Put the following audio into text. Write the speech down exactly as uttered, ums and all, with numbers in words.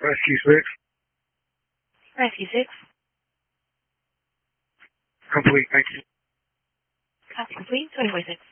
Rescue six. Rescue six. Complete, thank you. Copy complete. twenty-four six.